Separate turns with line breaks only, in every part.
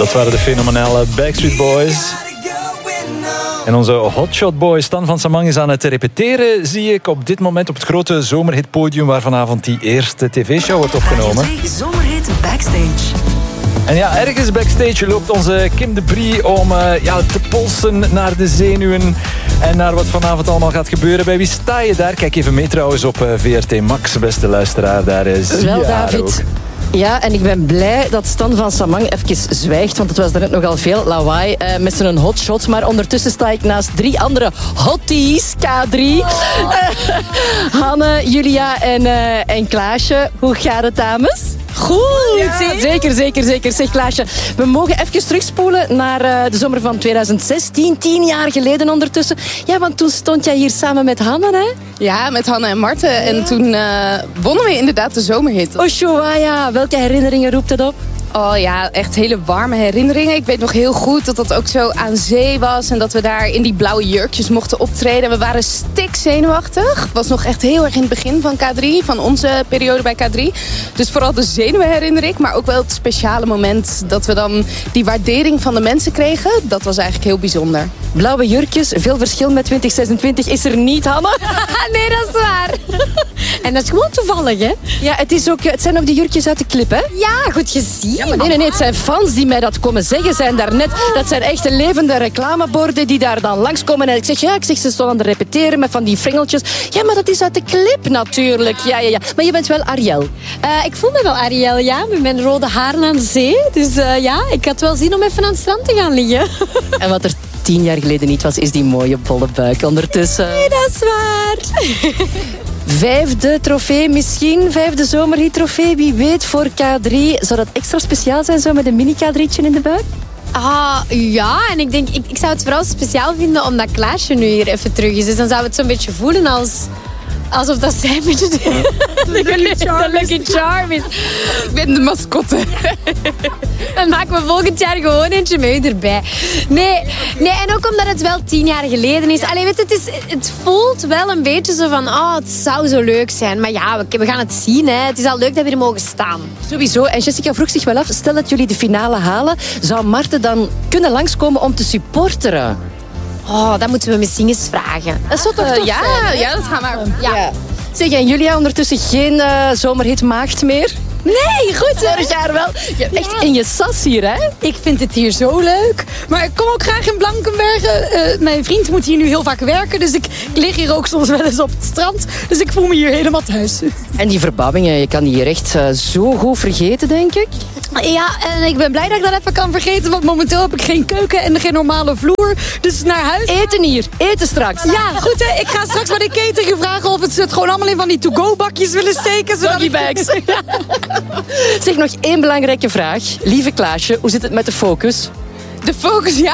Dat waren de fenomenale Backstreet Boys. En onze hotshot boy Stan van Samang is aan het repeteren, zie ik op dit moment op het grote zomerhitpodium waar vanavond die eerste tv-show wordt opgenomen.
Zomerhit Backstage.
En ja, ergens backstage loopt onze Kim de Brie om te polsen naar de zenuwen en naar wat vanavond allemaal gaat gebeuren. Bij wie sta je daar? Kijk even mee trouwens op VRT Max, beste luisteraar. Daar is
wel,
haar
David.
ook.
Ja, en ik ben blij dat Stan van Samang even zwijgt, want het was daarnet nogal veel lawaai met zijn hotshot. Maar ondertussen sta ik naast 3 andere hotties, K3. Hanne, Julia en Klaasje. Hoe gaat het, dames? Goed, ja, zeker. Zeg Klaasje, we mogen even terugspoelen naar de zomer van 2016. 10 jaar geleden ondertussen. Ja, want toen stond jij hier samen met Hanne, hè?
Ja, met Hanne en Marten. En toen wonnen we inderdaad de zomerhit.
Oshoaya, welke herinneringen roept het op?
Oh ja, echt hele warme herinneringen. Ik weet nog heel goed dat dat ook zo aan zee was. En dat we daar in die blauwe jurkjes mochten optreden. En we waren stikzenuwachtig. Het was nog echt heel erg in het begin van K3. Van onze periode bij K3. Dus vooral de zenuwen herinner ik. Maar ook wel het speciale moment dat we dan die waardering van de mensen kregen. Dat was eigenlijk heel bijzonder.
Blauwe jurkjes, veel verschil met 2026 is er niet, Hanne.
Nee, dat is waar. En dat is gewoon toevallig, hè?
Ja, het zijn ook die jurkjes uit de clip, hè?
Ja, goed gezien.
Ja, maar nee, het zijn fans die mij dat komen zeggen zijn daarnet. Dat zijn echte levende reclameborden die daar dan langskomen. En ik zeg, ze stonden aan het repeteren met van die fringeltjes. Ja, maar dat is uit de clip natuurlijk. Ja. Maar je bent wel Ariel.
Ik voel me wel Ariel, ja. Met mijn rode haren aan de zee. Dus ik had wel zin om even aan het strand te gaan liggen.
En wat er 10 jaar geleden niet was, is die mooie bolle buik ondertussen.
Nee, dat is waar.
5e trofee misschien, 5e zomerhit-trofee. Wie weet voor K3. Zou dat extra speciaal zijn, zo met een mini-K3'tje in de buik?
Ja, en ik denk, ik zou het vooral speciaal vinden omdat Klaasje nu hier even terug is. Dus dan zou het zo'n beetje voelen alsof dat zij een beetje de Lucky Charm is.
Ik ben de mascotte.
Dan maken we volgend jaar gewoon eentje mee erbij. Nee, en ook omdat het wel 10 jaar geleden is. Allee, weet je, het voelt wel een beetje zo van, het zou zo leuk zijn. Maar ja, we gaan het zien, hè. Het is al leuk dat we er mogen staan.
Sowieso. En Jessica vroeg zich wel af, stel dat jullie de finale halen, zou Marten dan kunnen langskomen om te supporteren?
Dat moeten we misschien eens vragen.
Dat zou toch tof zijn?
Ja, dat gaan we.
Ja.
Zeg, en Julia ondertussen geen zomerhit maagd meer?
Nee, goed hè?
Vorig jaar wel. Je hebt echt in je sas hier, hè?
Ik vind het hier zo leuk. Maar ik kom ook graag in Blankenbergen. Mijn vriend moet hier nu heel vaak werken. Dus ik lig hier ook soms wel eens op het strand. Dus ik voel me hier helemaal thuis.
En die verbouwingen, je kan die hier echt zo goed vergeten, denk ik.
Ja, en ik ben blij dat ik dat even kan vergeten. Want momenteel heb ik geen keuken en geen normale vloer. Dus naar huis.
Eten hier. Eten straks.
Ja, goed hè. Ik ga straks bij de catering vragen of ze het gewoon allemaal in van die to-go bakjes willen steken.
Doggybags. Zeg, nog 1 belangrijke vraag. Lieve Klaasje, hoe zit het met de focus?
De focus, ja.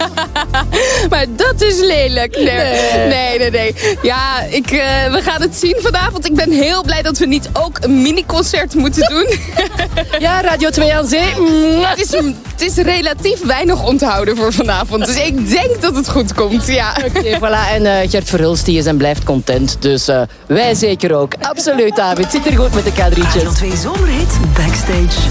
Maar dat is lelijk. Nee. Ja, we gaan het zien vanavond. Ik ben heel blij dat we niet ook een mini-concert moeten doen.
Ja, Radio 2 aan Zee.
Het is relatief weinig onthouden voor vanavond. Dus ik denk dat het goed komt, ja.
Oké, voilà. En Gert Verhulst die is en blijft content. Dus wij zeker ook. Absoluut, David. Zit er goed met de K3'tjes.
Radio 2 Zomerhit Backstage.